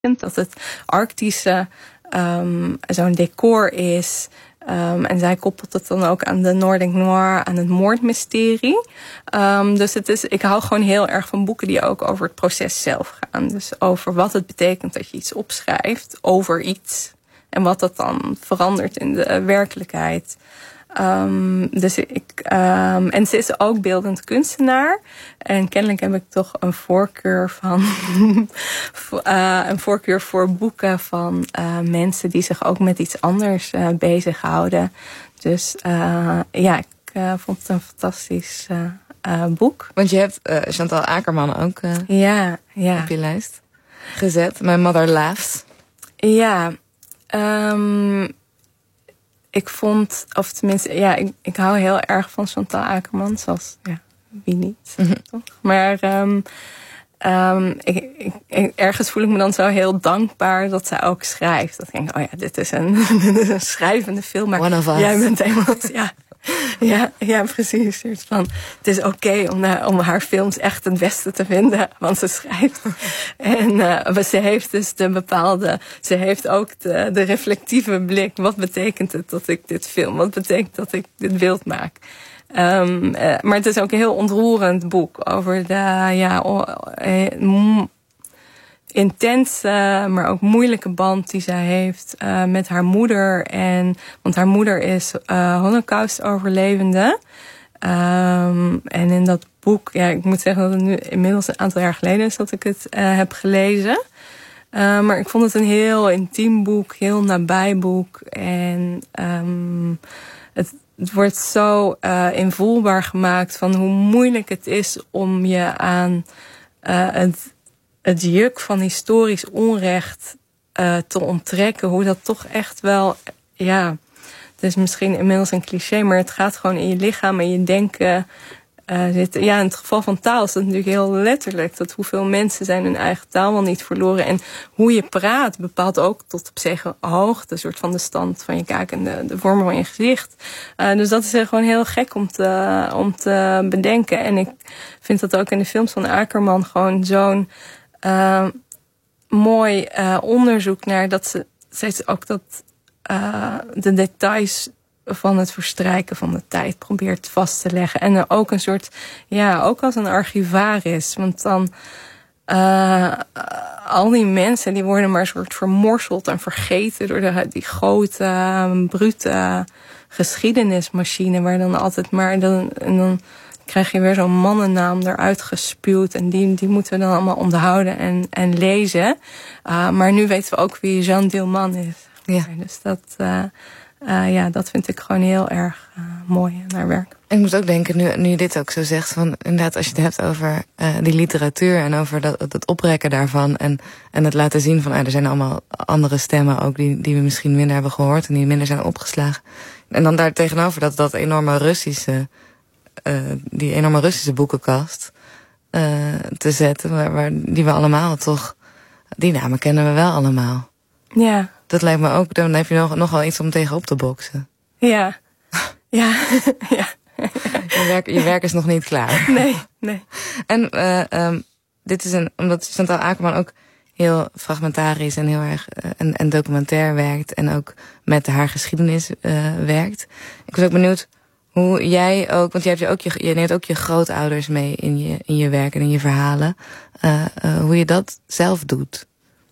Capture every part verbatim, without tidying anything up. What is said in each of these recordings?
Dat het Arctische um, zo'n decor is. Um, en zij koppelt het dan ook aan de Nordic Noir, aan het moordmysterie. Um, dus het is, ik hou gewoon heel erg van boeken die ook over het proces zelf gaan. Dus over wat het betekent dat je iets opschrijft over iets. En wat dat dan verandert in de werkelijkheid. Um, dus ik, um, en ze is ook beeldend kunstenaar. En kennelijk heb ik toch een voorkeur van uh, een voorkeur voor boeken van uh, mensen die zich ook met iets anders uh, bezighouden. Dus uh, ja, ik uh, vond het een fantastisch uh, uh, boek. Want je hebt uh, Chantal Akerman ook uh, ja, ja. op je lijst gezet. My Mother Laughs. Ja, um, ik vond, of tenminste, ja, ik, ik hou heel erg van Chantal Akerman, zoals, ja, wie niet, mm-hmm. toch? Maar um, um, ik, ik, ik, ergens voel ik me dan zo heel dankbaar dat zij ook schrijft. Dat ik denk, oh ja, dit is een, dit is een schrijvende film, maar One of us. Jij bent helemaal, ja. Ja, ja, precies. Van, het is oké okay om, uh, om haar films echt het beste te vinden, want ze schrijft. En uh, ze heeft dus de bepaalde, ze heeft ook de, de reflectieve blik. Wat betekent het dat ik dit film? Wat betekent dat ik dit beeld maak? Um, uh, maar het is ook een heel ontroerend boek over de, ja, uh, intense, maar ook moeilijke band die zij heeft uh, met haar moeder. En, want haar moeder is uh, Holocaust-overlevende. Um, en in dat boek, ja, ik moet zeggen dat het nu inmiddels een aantal jaar geleden is dat ik het uh, heb gelezen. Uh, maar ik vond het een heel intiem boek, heel nabij boek. En um, het, het wordt zo uh, invoelbaar gemaakt van hoe moeilijk het is om je aan uh, het het juk van historisch onrecht uh, te onttrekken. Hoe dat toch echt wel, ja, het is misschien inmiddels een cliché, maar het gaat gewoon in je lichaam en je denken uh, zitten. Ja, in het geval van taal is dat natuurlijk heel letterlijk. Dat hoeveel mensen zijn hun eigen taal wel niet verloren. En hoe je praat bepaalt ook tot op zekere hoogte, een soort van de stand van je kaak en de, de vorm van je gezicht. Uh, dus dat is uh, gewoon heel gek om te, om te bedenken. En ik vind dat ook in de films van Akerman gewoon zo'n Uh, mooi uh, onderzoek naar dat ze steeds ook dat uh, de details van het verstrijken van de tijd probeert vast te leggen. En er ook een soort, ja, ook als een archivaris. Want dan uh, al die mensen die worden maar een soort vermorseld en vergeten door de, die grote, uh, brute geschiedenismachine waar dan altijd maar dan, en dan krijg je weer zo'n mannennaam eruit gespuwd. En die, die moeten we dan allemaal onthouden en, en lezen. Uh, maar nu weten we ook wie Jeanne Dielman is. Ja. Dus dat, uh, uh, ja, dat vind ik gewoon heel erg uh, mooi aan haar werk. Ik moet ook denken, nu, nu je dit ook zo zegt, van inderdaad, als je het hebt over uh, die literatuur en over dat, het oprekken daarvan en, en het laten zien van, uh, er zijn allemaal andere stemmen ook die, die we misschien minder hebben gehoord en die minder zijn opgeslagen. En dan daar tegenover dat, dat enorme Russische, uh, die enorme Russische boekenkast uh, te zetten, waar, waar, die we allemaal toch, die namen kennen we wel allemaal. Ja. Dat lijkt me ook, dan heb je nog, nog wel iets om tegenop te boksen. Ja. Ja. Ja. Je werk, je werk is nog niet klaar. Nee, nee. En uh, um, dit is een, omdat Chantal Akerman ook heel fragmentarisch en heel erg uh, en, en documentair werkt en ook met haar geschiedenis uh, werkt. Ik was ook benieuwd hoe jij ook, want jij hebt je ook je, je neemt ook je grootouders mee in je in je werk en in je verhalen. Uh, uh, hoe je dat zelf doet.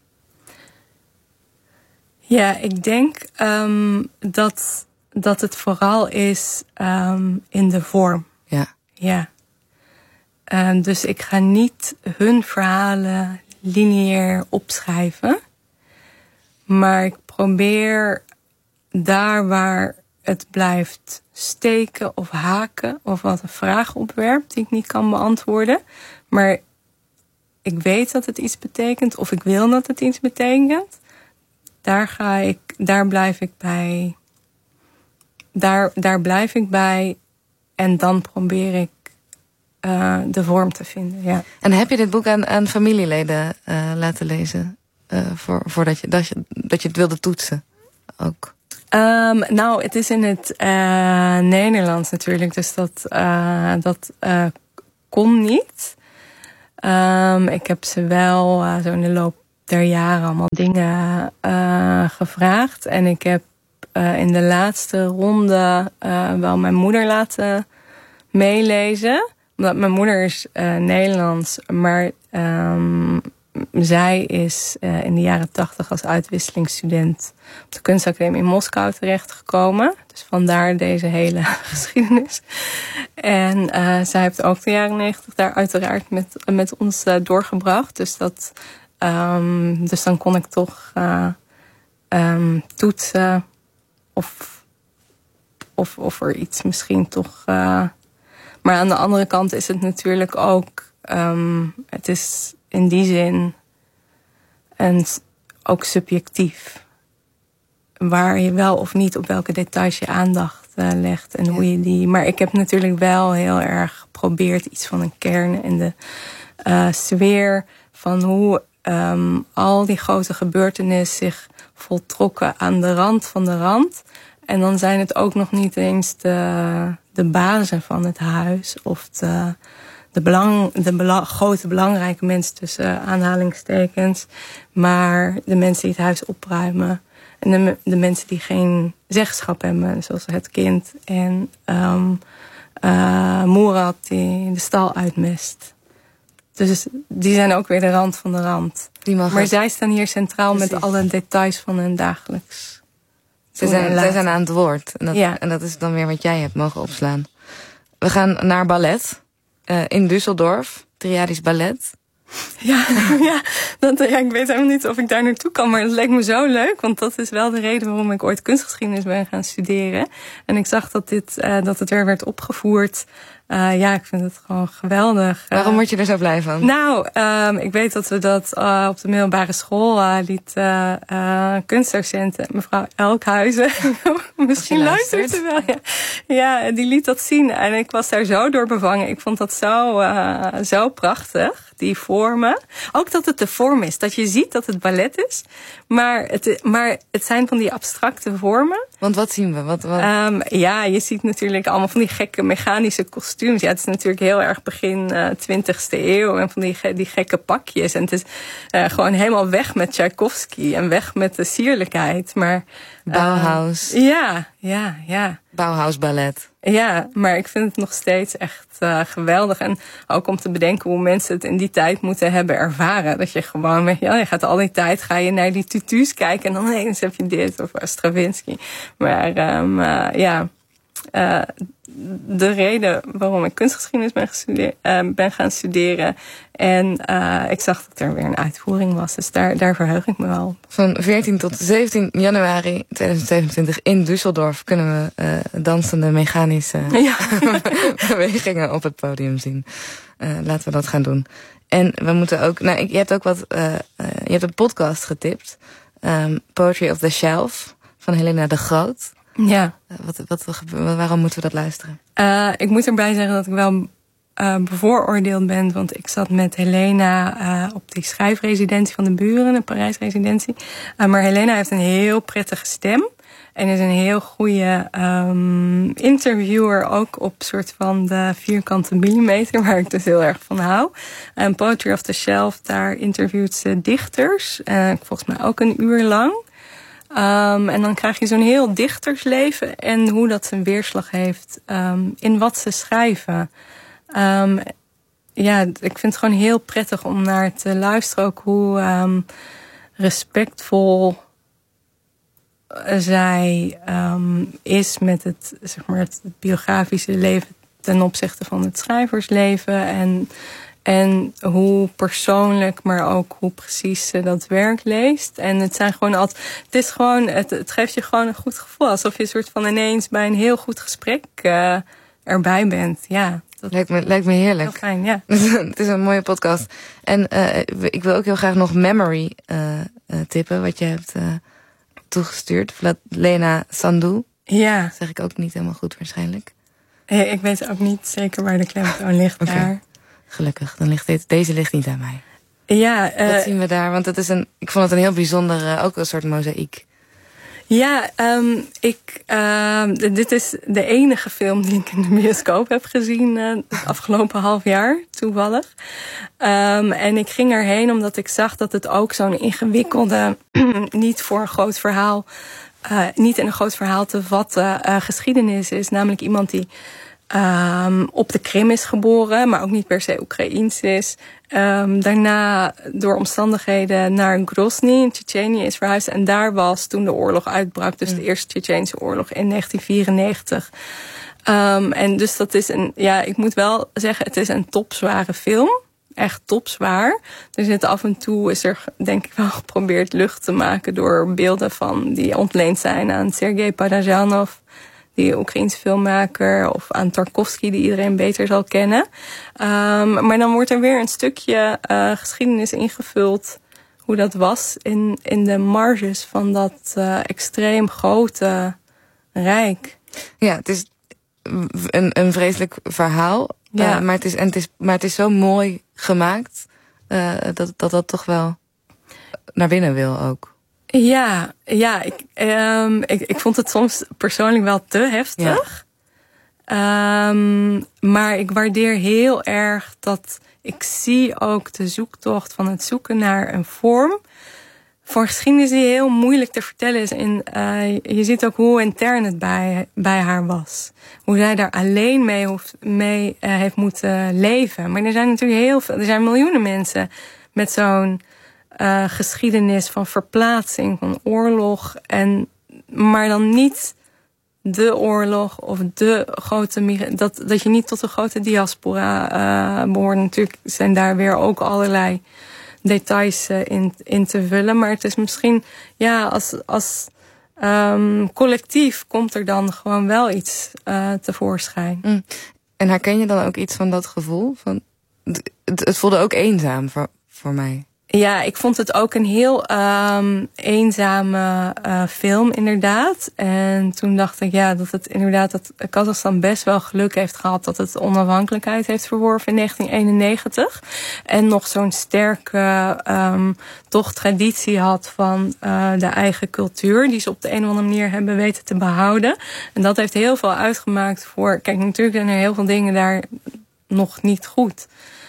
Ja, ik denk um, dat dat het vooral is um, in de vorm. Ja. Ja. Uh, dus ik ga niet hun verhalen lineair opschrijven. Maar ik probeer daar waar het blijft steken of haken, of wat een vraag opwerpt die ik niet kan beantwoorden. Maar ik weet dat het iets betekent, of ik wil dat het iets betekent. Daar ga ik, daar blijf ik bij. Daar, daar blijf ik bij. En dan probeer ik uh, de vorm te vinden. Ja. En heb je dit boek aan, aan familieleden uh, laten lezen? Uh, voor, voordat je, dat, je, dat je het wilde toetsen ook? Um, nou, het is in het uh, Nederlands natuurlijk. Dus dat, uh, dat uh, kon niet. Um, ik heb ze wel uh, zo in de loop der jaren allemaal dingen uh, gevraagd. En ik heb uh, in de laatste ronde uh, wel mijn moeder laten meelezen. Omdat mijn moeder is uh, Nederlands, maar um, zij is uh, in de jaren tachtig als uitwisselingsstudent op de kunstacademie in Moskou terechtgekomen. Dus vandaar deze hele geschiedenis. En uh, zij heeft ook de jaren negentig daar uiteraard met, met ons uh, doorgebracht. Dus, dat, um, dus dan kon ik toch uh, um, toetsen of, of, of er iets misschien toch... Uh, maar aan de andere kant is het natuurlijk ook... Um, het is in die zin en ook subjectief. Waar je wel of niet op welke details je aandacht uh, legt. En hoe je die... Maar ik heb natuurlijk wel heel erg geprobeerd iets van een kern en de uh, sfeer van hoe um, al die grote gebeurtenissen zich voltrokken aan de rand van de rand. En dan zijn het ook nog niet eens de, de bazen van het huis of de... De, belang, de bela- grote belangrijke mensen tussen aanhalingstekens. Maar de mensen die het huis opruimen. En de, de mensen die geen zeggenschap hebben. Zoals het kind. En um, uh, Moerad die de stal uitmest. Dus die zijn ook weer de rand van de rand. Die mag maar het. Zij staan hier centraal Precies. met alle details van hun dagelijks. Ze zijn, zij zijn aan het woord. En dat, ja. en dat is dan weer wat jij hebt mogen opslaan. We gaan naar ballet. Uh, in Düsseldorf, Triadisch Ballet. Ja, ja, dat, ja, ik weet helemaal niet of ik daar naartoe kan, maar het leek me zo leuk. Want dat is wel de reden waarom ik ooit kunstgeschiedenis ben gaan studeren. En ik zag dat, dit, uh, dat het weer werd opgevoerd. Uh, ja, ik vind het gewoon geweldig. Waarom word je er zo blij van? Nou, um, ik weet dat we dat uh, op de middelbare school uh, liet uh, uh, kunstdocent mevrouw Elkhuizen. Misschien luistert ze wel. Ja. ja, die liet dat zien. En ik was daar zo door bevangen. Ik vond dat zo, uh, zo prachtig, die vormen. Ook dat het de vorm is. Dat je ziet dat het ballet is. Maar het, maar het zijn van die abstracte vormen. Want wat zien we? Wat, wat? Um, ja, je ziet natuurlijk allemaal van die gekke mechanische kostuums. Ja, het is natuurlijk heel erg begin uh, twintigste eeuw. En van die, die gekke pakjes. En het is uh, gewoon helemaal weg met Tchaikovsky. En weg met de sierlijkheid. Maar, uh, Bauhaus. Ja, ja, ja. Bauhaus ballet. Ja, maar ik vind het nog steeds echt uh, geweldig. En ook om te bedenken hoe mensen het in die tijd moeten hebben ervaren. Dat je gewoon, weet je, je gaat al die tijd ga je naar die tutus kijken. En dan ineens heb je dit of uh, Stravinsky. Maar um, uh, ja, uh, de reden waarom ik kunstgeschiedenis ben, gestudeer, uh, ben gaan studeren. En uh, ik zag dat er weer een uitvoering was. Dus daar, daar verheug ik me wel op. Van veertien tot zeventien januari tweeduizend zevenentwintig in Düsseldorf kunnen we uh, dansende mechanische ja. bewegingen op het podium zien. Uh, laten we dat gaan doen. En we moeten ook... Nou, je hebt ook wat... Uh, uh, je hebt een podcast getipt. Um, Poetry of the Shelf van Helena de Groot. Ja. Uh, wat, wat, wat, waarom moeten we dat luisteren? Uh, ik moet erbij zeggen dat ik wel uh, bevooroordeeld ben. Want ik zat met Helena uh, op die schrijfresidentie van de Buren, de Parijsresidentie. Uh, maar Helena heeft een heel prettige stem. En is een heel goede um, interviewer, ook op soort van de vierkante millimeter, waar ik dus heel erg van hou. En Poetry of the Shelf, daar interviewt ze dichters. Uh, volgens mij ook een uur lang. Um, en dan krijg je zo'n heel dichtersleven en hoe dat zijn weerslag heeft um, in wat ze schrijven. Um, ja, ik vind het gewoon heel prettig om naar te luisteren. Ook hoe um, respectvol zij um, is met het, zeg maar, het biografische leven ten opzichte van het schrijversleven. En, en hoe persoonlijk, maar ook hoe precies ze dat werk leest. En het zijn gewoon altijd, het is gewoon, het, het geeft je gewoon een goed gevoel. Alsof je een soort van ineens bij een heel goed gesprek uh, erbij bent. Ja. Dat lijkt me, lijkt me heerlijk. Heel fijn, ja. Het is een mooie podcast. En uh, ik wil ook heel graag nog Memory uh, uh, tippen, wat je hebt uh, toegestuurd. Lena Sandou. Ja. Zeg ik ook niet helemaal goed waarschijnlijk. Hey, ik weet ook niet zeker waar de klemtoon ligt okay. daar. Gelukkig, dan ligt dit, deze ligt niet aan mij. Ja. Uh, Wat zien we daar? Want het is een, ik vond het een heel bijzonder, uh, ook een soort mozaïek. Ja, um, ik, uh, dit is de enige film die ik in de bioscoop heb gezien uh, het afgelopen half jaar, toevallig. Um, en ik ging erheen omdat ik zag dat het ook zo'n ingewikkelde, niet voor een groot verhaal, uh, niet in een groot verhaal te vatten uh, geschiedenis is. Namelijk iemand die um, op de Krim is geboren, maar ook niet per se Oekraïens is. Um, daarna door omstandigheden naar Grozny in Tsjetsjenië is verhuisd. En daar was toen de oorlog uitbrak. Dus de Eerste Tsjetsjeense oorlog in negentien vierennegentig. Um, en dus dat is een, ja, ik moet wel zeggen, het is een topzware film. Echt topzwaar. Er zit af en toe, is er denk ik wel geprobeerd lucht te maken door beelden van die ontleend zijn aan Sergei Parajanov, die Oekraïense filmmaker, of aan Tarkovsky, die iedereen beter zal kennen. Um, maar dan wordt er weer een stukje uh, geschiedenis ingevuld, hoe dat was in, in de marges van dat uh, extreem grote rijk. Ja, het is een, een vreselijk verhaal, ja. uh, maar, het is, en het is, maar het is zo mooi gemaakt uh, dat, dat dat toch wel naar binnen wil ook. Ja, ja ik, um, ik, ik vond het soms persoonlijk wel te heftig. Ja. Um, maar ik waardeer heel erg dat ik zie ook de zoektocht van het zoeken naar een vorm voor een geschiedenis die heel moeilijk te vertellen is. En uh, je ziet ook hoe intern het bij, bij haar was. Hoe zij daar alleen mee, hoeft, mee uh, heeft moeten leven. Maar er zijn natuurlijk heel veel, er zijn miljoenen mensen met zo'n Uh, geschiedenis van verplaatsing, van oorlog. En, maar dan niet de oorlog of de grote... Dat, dat je niet tot de grote diaspora uh, behoort. Natuurlijk zijn daar weer ook allerlei details uh, in, in te vullen. Maar het is misschien, ja, als, als um, collectief komt er dan gewoon wel iets uh, tevoorschijn. Mm. En herken je dan ook iets van dat gevoel? Van, het, het voelde ook eenzaam voor, voor mij. Ja, ik vond het ook een heel um, eenzame uh, film, inderdaad. En toen dacht ik, ja, dat het inderdaad dat Kazachstan best wel geluk heeft gehad dat het onafhankelijkheid heeft verworven in negentien eenennegentig. En nog zo'n sterke um, toch traditie had van uh, de eigen cultuur, die ze op de een of andere manier hebben weten te behouden. En dat heeft heel veel uitgemaakt voor, kijk, natuurlijk zijn er heel veel dingen daar nog niet goed.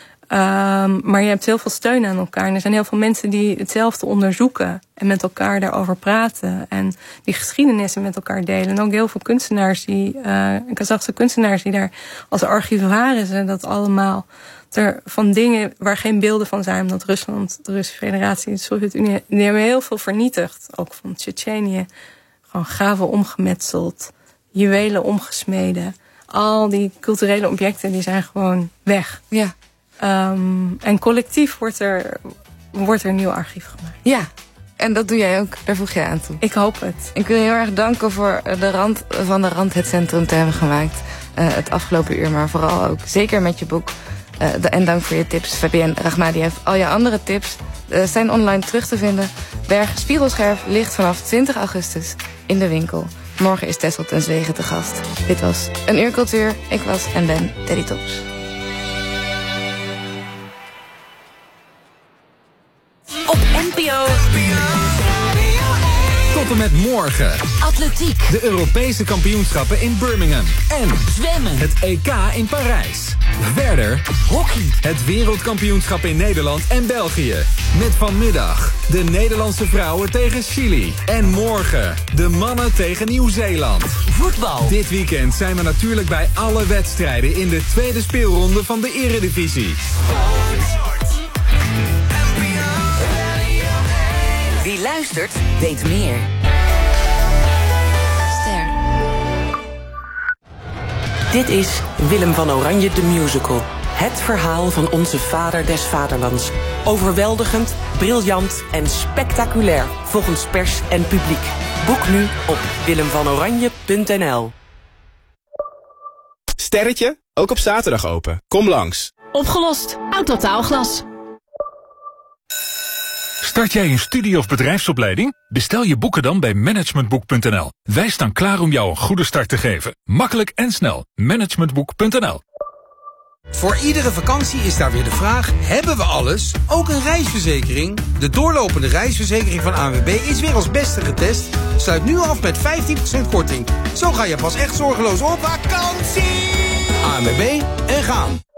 Um, maar je hebt heel veel steun aan elkaar. En er zijn heel veel mensen die hetzelfde onderzoeken en met elkaar daarover praten. En die geschiedenissen met elkaar delen. En ook heel veel kunstenaars, die, uh, Kazachse kunstenaars die daar als archivarissen dat allemaal ter, van dingen waar geen beelden van zijn. Omdat Rusland, de Russische Federatie, de Sovjet-Unie, die hebben heel veel vernietigd. Ook van Tsjetsjenië. Gewoon graven omgemetseld, juwelen omgesmeden. Al die culturele objecten die zijn gewoon weg. Ja. Um, en collectief wordt er, wordt er een nieuw archief gemaakt. Ja, en dat doe jij ook. Daar voeg jij aan toe. Ik hoop het. Ik wil je heel erg danken voor de rand van de rand het centrum te hebben gemaakt. Uh, het afgelopen uur, maar vooral ook zeker met je boek. Uh, de, en dank voor je tips, Fabienne Rachmadiev. Al je andere tips uh, zijn online terug te vinden. Berg Spiegelscherf ligt vanaf twintig augustus in de winkel. Morgen is Tessel ten Zwegen te gast. Dit was Een Uur Cultuur. Ik was en ben Teddy Tops. Op N P O. Tot en met morgen. Atletiek. De Europese kampioenschappen in Birmingham. En zwemmen. Het E K in Parijs. Verder hockey. Het wereldkampioenschap in Nederland en België. Met vanmiddag de Nederlandse vrouwen tegen Chili. En morgen de mannen tegen Nieuw-Zeeland. Voetbal. Dit weekend zijn we natuurlijk bij alle wedstrijden in de tweede speelronde van de Eredivisie. Wie luistert, weet meer. Ster. Dit is Willem van Oranje de Musical. Het verhaal van onze vader des vaderlands. Overweldigend, briljant en spectaculair. Volgens pers en publiek. Boek nu op willem van oranje punt n l. Sterretje, ook op zaterdag open. Kom langs. Opgelost. Autotaalglas. Start jij een studie- of bedrijfsopleiding? Bestel je boeken dan bij managementboek punt n l. Wij staan klaar om jou een goede start te geven. Makkelijk en snel. managementboek punt n l. Voor iedere vakantie is daar weer de vraag, hebben we alles? Ook een reisverzekering? De doorlopende reisverzekering van A N W B is weer als beste getest. Sluit nu af met vijftien procent korting. Zo ga je pas echt zorgeloos op vakantie! A N W B en gaan.